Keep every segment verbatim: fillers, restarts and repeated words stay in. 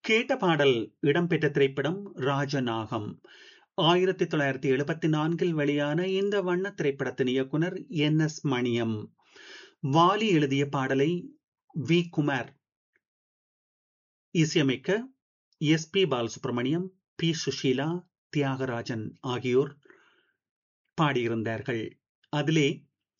கேட்ட பாடல் இடம்பெற்ற திரைப்படம் ராஜநாகம். ஆயிரத்தி தொள்ளாயிரத்தி எழுபத்தி நான்கில் வெளியான இந்த வண்ண திரைப்படத்தின் இயக்குனர் என் எஸ் மணியம். வாலி எழுதிய பாடலை வி குமார் இசையமைக்க S B Balasubramaniam, B Sushila, Thiagarajan ஆகியோர் பாடியிருந்தார்கள். அதிலே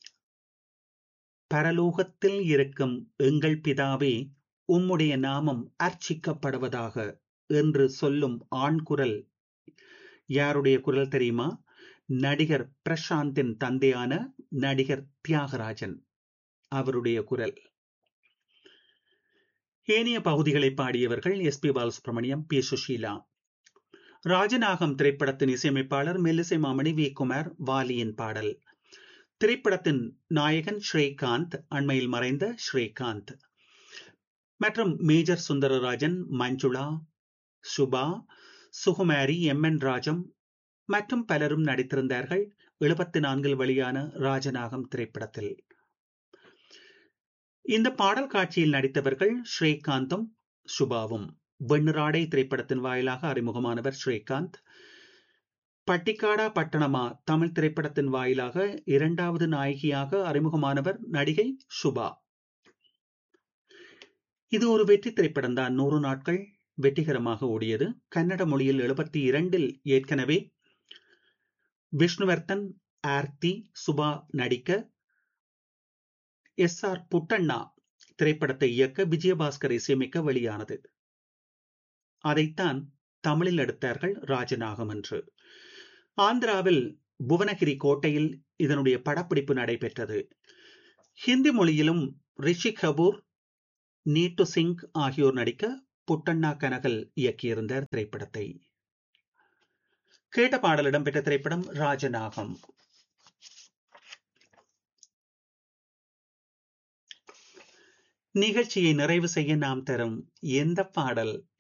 பரலோகத்தில் இருக்கும் எங்கள் பிதாவே, உம்முடைய நாமம் அர்ச்சிக்கப்படுவதாக என்று சொல்லும் ஆண் குரல் யாருடைய குரல் தெரியுமா? நடிகர் பிரசாந்தின் தந்தையான நடிகர் தியாகராஜன் அவருடைய குரல். ஏனைய பகுதிகளை பாடியவர்கள் S B Balasubramaniam, B Sushila. ராஜநாகம் திரைப்படத்தின் இசையமைப்பாளர் மெல்லிசை மாமணி வி குமார். வாலியின் பாடல். திரைப்படத்தின் நாயகன் ஸ்ரீகாந்த், அண்மையில் மறைந்த ஸ்ரீகாந்த் மற்றும் major Sundararajan, Manjula, Subha, Sukumari, M N Rajam மற்றும் பலரும் நடித்திருந்தார்கள் எழுபத்தி நான்கில் வெளியான ராஜநாகம் திரைப்படத்தில். இந்த பாடல் காட்சியில் நடித்தவர்கள் ஸ்ரீகாந்தும் சுபாவும். வெண்ணிராடை திரைப்படத்தின் வாயிலாக அறிமுகமானவர் ஸ்ரீகாந்த். பட்டிக்காடா பட்டணமா தமிழ் திரைப்படத்தின் வாயிலாக இரண்டாவது நாயகியாக அறிமுகமானவர் நடிகை சுபா. இது ஒரு வெற்றி திரைப்படம் தான். நூறு நாட்கள் வெற்றிகரமாக ஓடியது. கன்னட மொழியில் எழுபத்தி இரண்டில் ஏற்கனவே விஷ்ணுவர்தன், ஆர்த்தி, சுபா நடிக்க எஸ் ஆர் புட்டண்ணா திரைப்படத்தை இயக்க விஜயபாஸ்கர் இசையமைக்க வெளியானது. அதைத்தான் தமிழில் எடுத்தார்கள் ராஜநாகம் என்று. ஆந்திராவில் புவனகிரி கோட்டையில் இதனுடைய படப்பிடிப்பு நடைபெற்றது. ஹிந்தி மொழியிலும் ரிஷி கபூர், நீட்டு சிங் ஆகியோர் நடிக்க புட்டண்ணா கனகல் இயக்கியிருந்தார் திரைப்படத்தை. கேட்ட பாடல் இடம்பெற்ற திரைப்படம் ராஜநாகம். நிகழ்ச்சியை நிறைவு செய்ய நாம் தரும் எந்த பாடல்